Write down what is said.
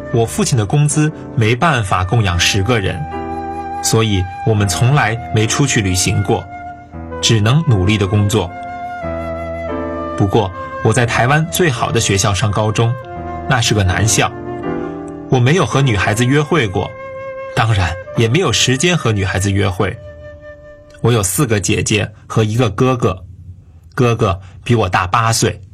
我父亲的工资没办法供养10个人，所以我们从来没出去旅行过，只能努力的工作。不过我在台湾最好的学校上高中，那是个男校，我没有和女孩子约会过，当然也没有时间和女孩子约会。我有4个姐姐和1个哥哥，哥哥比我大8岁。